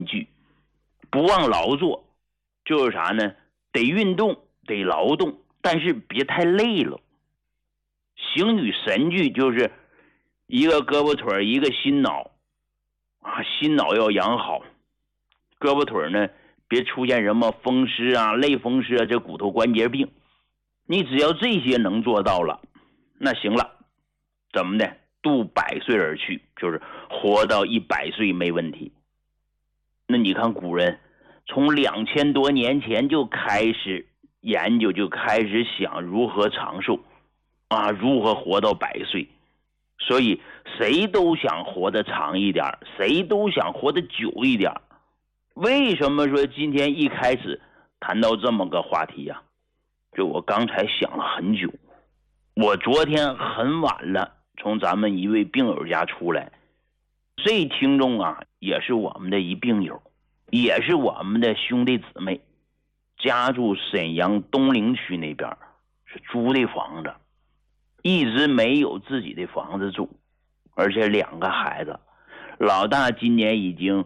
句，不忘劳作，就是啥呢？得运动，得劳动，但是别太累了。形与神句就是一个胳膊腿一个心脑啊，心脑要养好，胳膊腿呢别出现什么风湿啊、类风湿啊，这骨头关节病。你只要这些能做到了，那行了，怎么的？度100岁而去，就是活到100岁没问题。那你看古人从2000多年前就开始研究，就开始想如何长寿啊，如何活到100岁。所以谁都想活得长一点，谁都想活得久一点。为什么说今天一开始谈到这么个话题呀？就我刚才想了很久，我昨天很晚了从咱们一位病友家出来，这听众啊也是我们的一病友，也是我们的兄弟姊妹，家住沈阳东陵区那边，是租的房子，一直没有自己的房子住，而且2个孩子，老大今年已经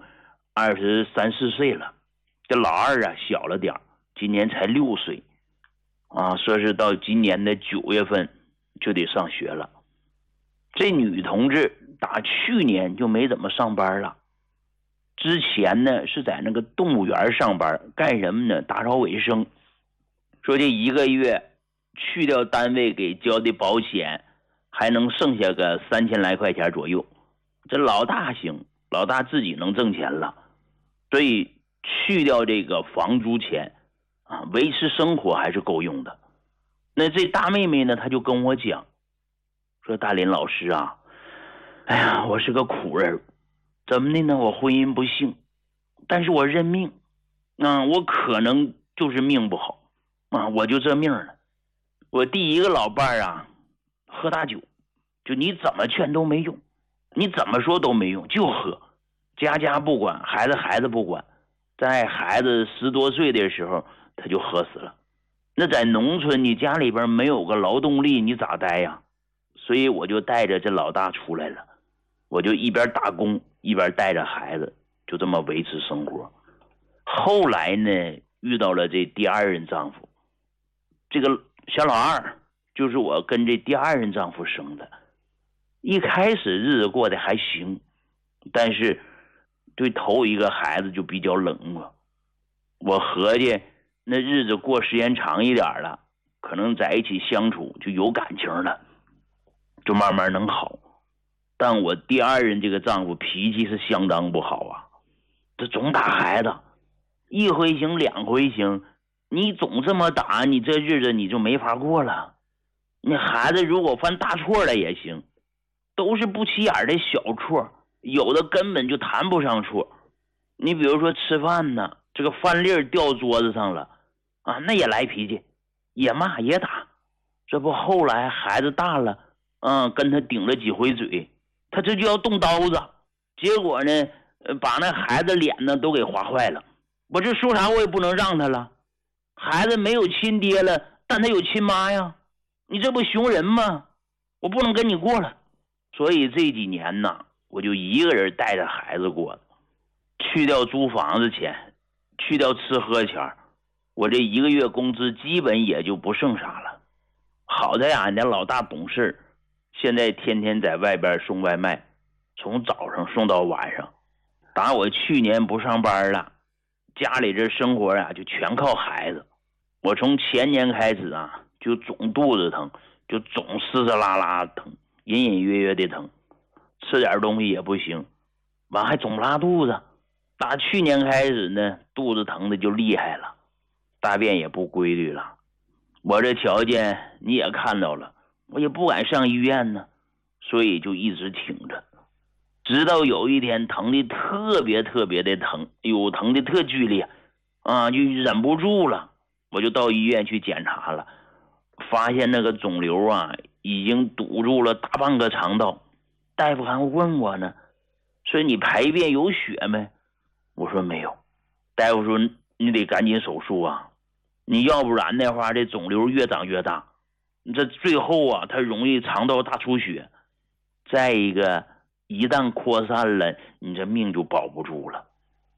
23、24岁了，这老二啊小了点，今年才6岁啊，说是到今年的9月份就得上学了。这女同志打去年就没怎么上班了，之前呢是在那个动物园上班，干什么呢？打扫卫生。说这1个月去掉单位给交的保险，还能剩下个3000来块钱左右。这老大行，老大自己能挣钱了，所以去掉这个房租钱啊，维持生活还是够用的。那这大妹妹呢，她就跟我讲说，大林老师啊，哎呀，我是个苦人，怎么的呢？我婚姻不幸，但是我认命，我可能就是命不好啊，我就这命了。我第一个老伴啊，喝大酒，就你怎么劝都没用，你怎么说都没用，就喝，家不管，孩子不管，在孩子10多岁的时候他就喝死了。那在农村你家里边没有个劳动力，你咋待呀？所以我就带着这老大出来了，我就一边打工一边带着孩子，就这么维持生活。后来呢，遇到了这第2任丈夫，这个小老二就是我跟这第2任丈夫生的。一开始日子过得还行，但是对头一个孩子就比较冷了。我合计那日子过时间长一点了，可能在一起相处就有感情了，就慢慢能好。但我第2任这个丈夫脾气是相当不好啊，这总打孩子，一回行2回行，你总这么打，你这日子你就没法过了。你孩子如果犯大错了也行，都是不起眼的小错，有的根本就谈不上错。你比如说吃饭呢，这个饭粒掉桌子上了啊，那也来脾气，也骂也打。这不后来孩子大了，跟他顶了几回嘴，他这就要动刀子，结果呢把那孩子脸呢都给划坏了。我这说啥我也不能让他了，孩子没有亲爹了，但他有亲妈呀，你这不熊人吗？我不能跟你过了。所以这几年呢，我就一个人带着孩子过，去掉租房子钱，去掉吃喝钱，我这1个月工资基本也就不剩啥了。好在俺家老大懂事，现在天天在外边送外卖，从早上送到晚上。打我去年不上班了，家里这生活啊就全靠孩子。我从前年开始啊，就总肚子疼，就总湿湿拉拉疼，隐隐约约的疼，吃点东西也不行，完还总拉肚子。打去年开始呢，肚子疼的就厉害了，大便也不规律了。我这条件你也看到了，我也不敢上医院呢，所以就一直挺着。直到有一天疼的特别的疼，疼的特剧烈啊，就忍不住了，我就到医院去检查了，发现那个肿瘤啊已经堵住了大半个肠道。大夫还问我呢，说你排便有血没？我说没有。大夫说你得赶紧手术啊，你要不然的话这肿瘤越长越大，这最后啊它容易肠道大出血，再一个一旦扩散了，你这命就保不住了。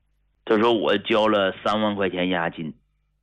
他说我交了3万块钱押金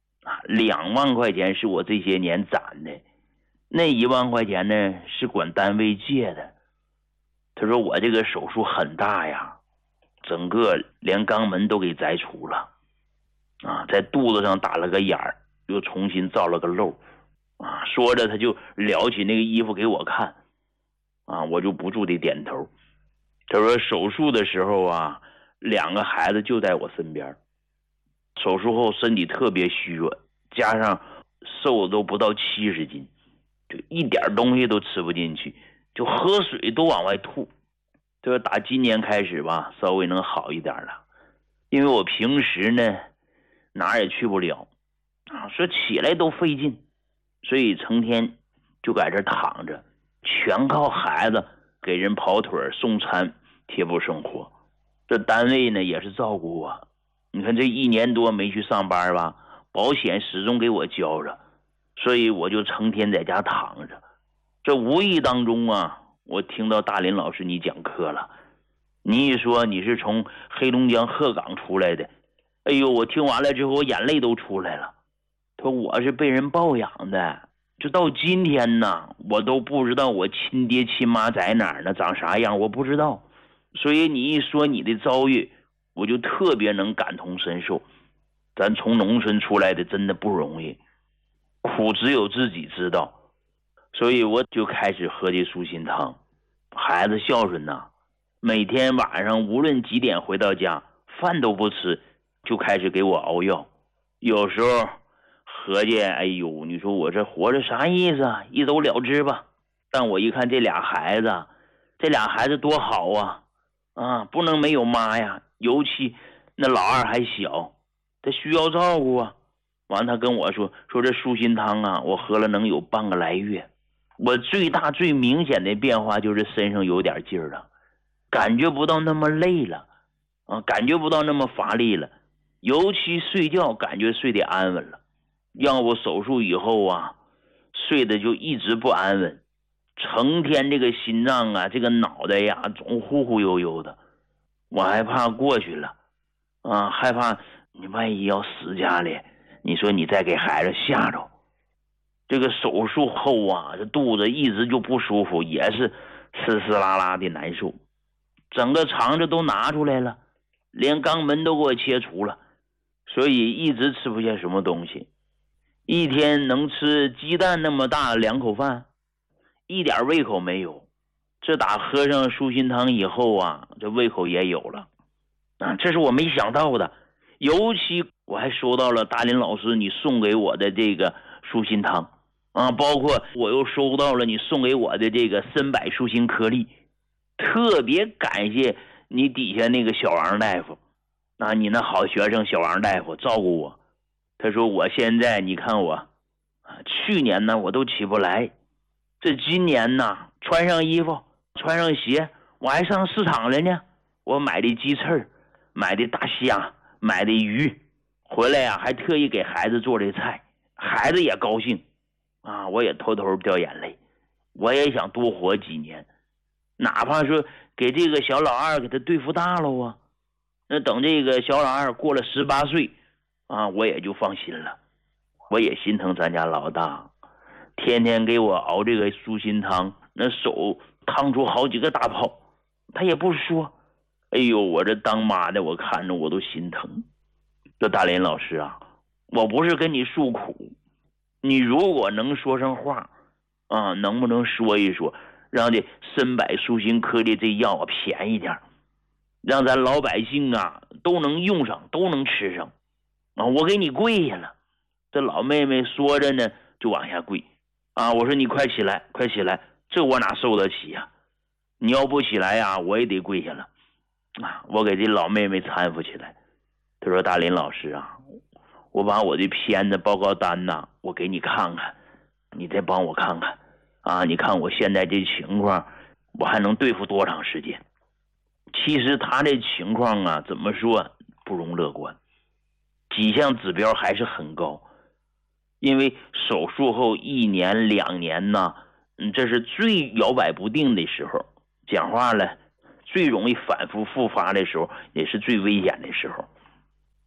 ，2万块钱是我这些年攒的，那1万块钱呢是管单位借的。他说我这个手术很大呀，整个连肛门都给摘除了在肚子上打了个眼儿，又重新造了个漏说着他就撩起那个衣服给我看我就不住地点头。他说手术的时候2个孩子就在我身边，手术后身体特别虚弱，加上瘦的都不到70斤，就一点东西都吃不进去，就喝水都往外吐。他说打今年开始吧，稍微能好一点了，因为我平时呢哪儿也去不了说起来都费劲，所以成天就在这躺着，全靠孩子给人跑腿送餐贴补生活。这单位呢也是照顾我，你看这1年多没去上班吧，保险始终给我交着，所以我就成天在家躺着。这无意当中我听到大林老师你讲课了，你一说你是从黑龙江鹤岗出来的，哎呦，我听完了之后我眼泪都出来了。他说我是被人抱养的，就到今天呢我都不知道我亲爹亲妈在哪儿呢，长啥样我不知道。所以你一说你的遭遇，我就特别能感同身受。咱从农村出来的真的不容易，苦只有自己知道。所以我就开始喝这舒心汤。孩子孝顺每天晚上无论几点回到家，饭都不吃，就开始给我熬药。有时候合计哎呦，你说我这活着啥意思一走了之吧。但我一看这俩孩子多好不能没有妈呀，尤其那老二还小，他需要照顾完他跟我说这舒心汤我喝了能有半个来月。我最大最明显的变化就是身上有点劲儿了，感觉不到那么累了感觉不到那么乏力了，尤其睡觉感觉睡得安稳了。要不手术以后睡得就一直不安稳，成天这个心脏这个脑袋总忽忽悠悠的。我害怕过去了害怕你万一要死家里，你说你再给孩子吓着。这个手术后这肚子一直就不舒服，也是呲呲啦啦的难受，整个肠子都拿出来了，连肛门都给我切除了，所以一直吃不下什么东西，一天能吃鸡蛋那么大2口饭，一点胃口没有。这打喝上舒心汤以后这胃口也有了这是我没想到的。尤其我还收到了大林老师你送给我的这个舒心汤包括我又收到了你送给我的这个参柏舒心颗粒，特别感谢你底下那个小王大夫你那好学生小王大夫照顾我。他说我现在你看我去年呢我都起不来，这今年呢穿上衣服穿上鞋，我还上市场了呢，我买的鸡翅，买的大虾，买的鱼，回来还特意给孩子做这菜，孩子也高兴我也偷偷掉眼泪。我也想多活几年，哪怕说给这个小老二给他对付大了那等这个小老二过了18岁我也就放心了。我也心疼咱家老大，天天给我熬这个舒心汤，那手烫出好几个大泡，他也不说。哎呦，我这当妈的我看着我都心疼。这大林老师我不是跟你诉苦，你如果能说上话能不能说一说，让这参柏舒心颗粒这药便宜点，让咱老百姓都能用上，都能吃上我给你跪下了。这老妹妹说着呢就往下跪我说你快起来快起来，这我哪受得起你要不起来我也得跪下了我给这老妹妹搀扶起来。她说大林老师我把我的片子报告单我给你看看，你再帮我看看你看我现在这情况我还能对付多长时间。其实他这情况怎么说不容乐观，几项指标还是很高。因为手术后1年2年这是最摇摆不定的时候，讲话了最容易反复复发的时候，也是最危险的时候。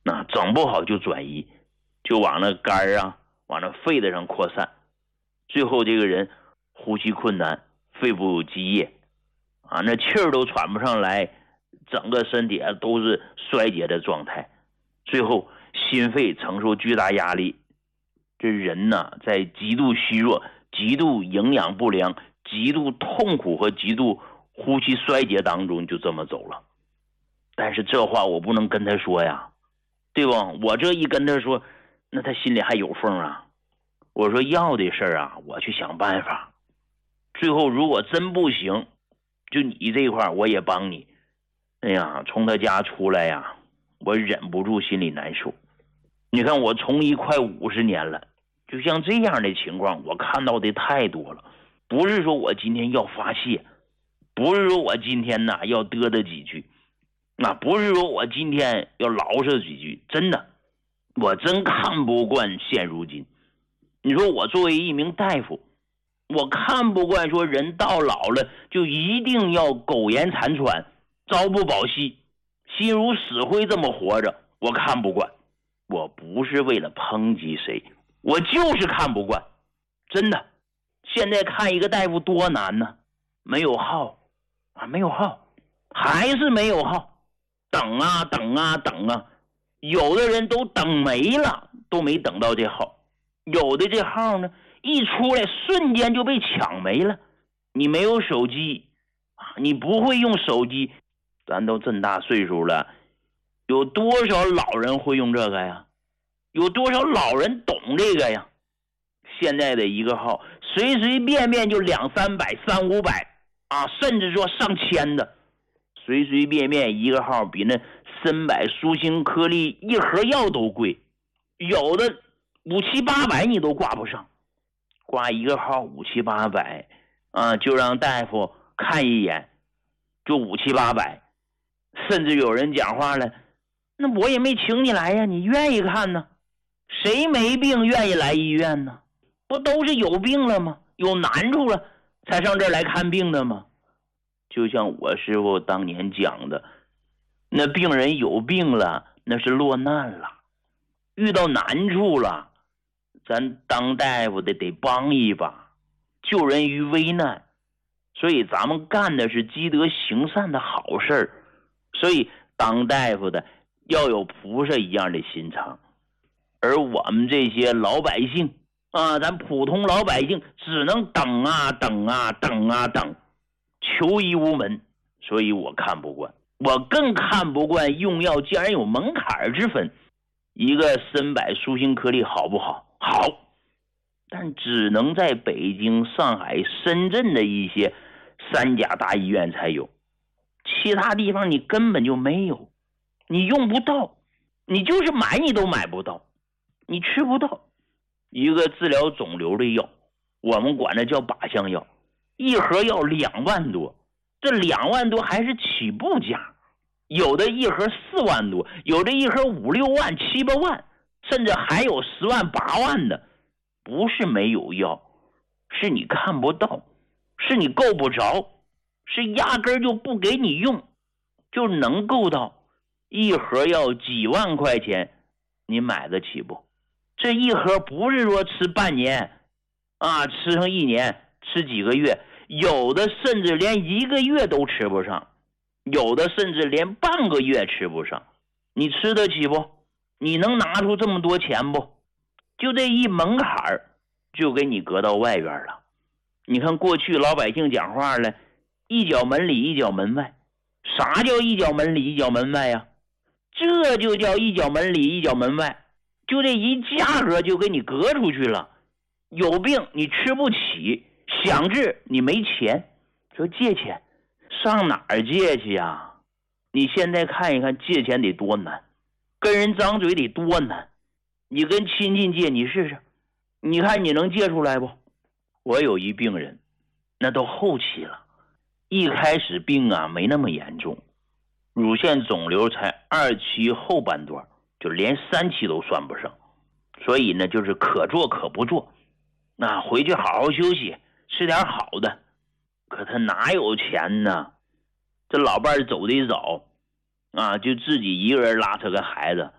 整不好就转移，就往那肝啊，往那肺子上扩散，最后这个人呼吸困难，肺部积液那气儿都喘不上来，整个身体都是衰竭的状态，最后心肺承受巨大压力，这人在极度虚弱、极度营养不良、极度痛苦和极度呼吸衰竭当中就这么走了。但是这话我不能跟他说呀，对不？我这一跟他说，那他心里还有缝啊。我说药的事儿我去想办法，最后如果真不行，就你这块我也帮你。哎呀，从他家出来呀，我忍不住心里难受。你看我从医快50年了，就像这样的情况我看到的太多了。不是说我今天要发泄，不是说我今天要嘚嘚几句，不是说我今天要牢骚几句，真的我真看不惯现如今。你说我作为一名大夫，我看不惯说人到老了就一定要苟延残喘、朝不保夕、心如死灰这么活着，我看不惯。我不是为了抨击谁，我就是看不惯。真的，现在看一个大夫多难呢，没有号没有号，还是没有号，等啊等啊等啊，有的人都等没了，都没等到这号，有的这号呢一出来瞬间就被抢没了。你没有手机你不会用手机，咱都这么大岁数了，有多少老人会用这个呀？有多少老人懂这个呀？现在的一个号随随便便就200、300、300、500甚至说上千的，随随便便一个号比那参柏舒心颗粒一盒药都贵，有的5、7、800你都挂不上，挂一个号5、7、800就让大夫看一眼就5、7、800，甚至有人讲话了，那我也没请你来呀，你愿意看呢？谁没病愿意来医院呢？不都是有病了吗？有难处了才上这儿来看病的吗？就像我师傅当年讲的，那病人有病了那是落难了，遇到难处了，咱当大夫的得帮一把，救人于危难。所以咱们干的是积德行善的好事儿，所以当大夫的要有菩萨一样的心肠。而我们这些老百姓咱普通老百姓只能等啊等啊等啊等，求医无门。所以我看不惯，我更看不惯用药竟然有门槛之分。一个参柏舒心颗粒好不好？好，但只能在北京、上海、深圳的一些3甲大医院才有，其他地方你根本就没有，你用不到，你就是买你都买不到，你吃不到。一个治疗肿瘤的药，我们管它叫靶向药，一盒药2万多，这2万多还是起步价，有的一盒4万多，有的一盒5、6万、7、8万，甚至还有10万、8万的。不是没有药，是你看不到，是你够不着，是压根儿就不给你用，就能够到。一盒药几万块钱，你买得起不？这一盒不是说吃半年吃上1年，吃几个月，有的甚至连1个月都吃不上，有的甚至连半个月吃不上。你吃得起不？你能拿出这么多钱不？就这一门槛就给你搁到外边了。你看过去老百姓讲话了，一脚门里一脚门外。啥叫一脚门里一脚门外呀？这就叫一脚门里一脚门外，就这一价格就给你隔出去了。有病你吃不起，想治你没钱，说借钱上哪儿借去呀？你现在看一看借钱得多难，跟人张嘴得多难。你跟亲戚借你试试，你看你能借出来不？我有一病人，那都后期了，一开始病没那么严重，乳腺肿瘤才2期后半段，就连3期都算不上，所以呢就是可做可不做，回去好好休息，吃点好的。可他哪有钱呢？这老伴走得早就自己一个人拉扯个孩子，